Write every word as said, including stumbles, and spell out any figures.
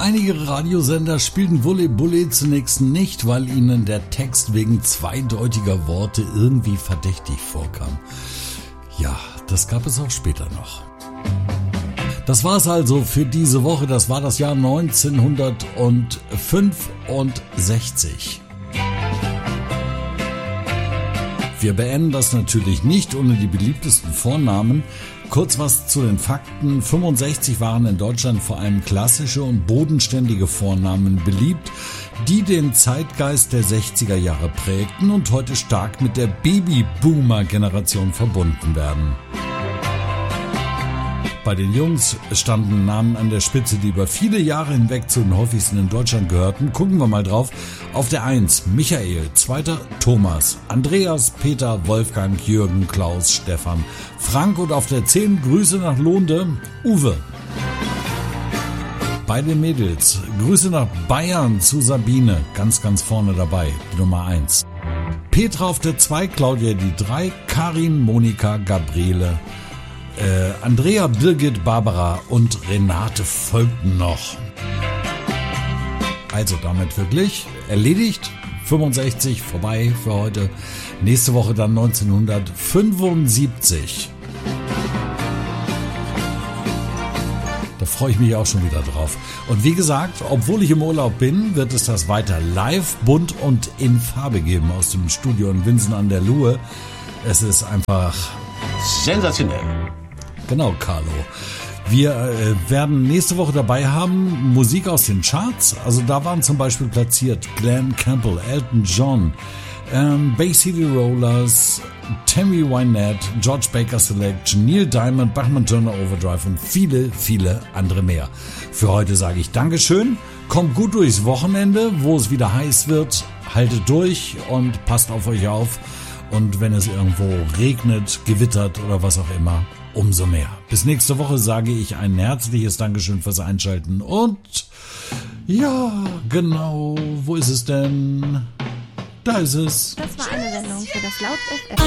Einige Radiosender spielten Wulle Bulle zunächst nicht, weil ihnen der Text wegen zweideutiger Worte irgendwie verdächtig vorkam. Ja, das gab es auch später noch. Das war's also für diese Woche. Das war das Jahr neunzehnhundertfünfundsechzig. Wir beenden das natürlich nicht ohne die beliebtesten Vornamen. Kurz was zu den Fakten. fünfundsechzig waren in Deutschland vor allem klassische und bodenständige Vornamen beliebt, die den Zeitgeist der sechziger Jahre prägten und heute stark mit der Babyboomer-Generation verbunden werden. Bei den Jungs standen Namen an der Spitze, die über viele Jahre hinweg zu den häufigsten in Deutschland gehörten. Gucken wir mal drauf. Auf der eins Michael, zweiter Thomas, Andreas, Peter, Wolfgang, Jürgen, Klaus, Stefan, Frank und auf der zehn Grüße nach Lohnde, Uwe. Bei den Mädels Grüße nach Bayern zu Sabine, ganz ganz vorne dabei, die Nummer eins. Petra auf der zwei, Claudia die drei, Karin, Monika, Gabriele, Äh, Andrea, Birgit, Barbara und Renate folgten noch. Also damit wirklich erledigt. fünfundsechzig vorbei für heute. Nächste Woche dann neunzehnhundertfünfundsiebzig. Da freue ich mich auch schon wieder drauf. Und wie gesagt, obwohl ich im Urlaub bin, wird es das weiter live, bunt und in Farbe geben aus dem Studio in Winsen an der Luhe. Es ist einfach sensationell. Genau, Carlo. Wir äh, werden nächste Woche dabei haben Musik aus den Charts. Also da waren zum Beispiel platziert Glenn Campbell, Elton John, ähm, Bay City Rollers, Tammy Wynette, George Baker Selection, Neil Diamond, Bachman Turner Overdrive und viele, viele andere mehr. Für heute sage ich Dankeschön. Kommt gut durchs Wochenende, wo es wieder heiß wird. Haltet durch und passt auf euch auf. Und wenn es irgendwo regnet, gewittert oder was auch immer, umso mehr. Bis nächste Woche sage ich ein herzliches Dankeschön fürs Einschalten und ja, genau, wo ist es denn? Da ist es. Das war eine Sendung für das Laut F M.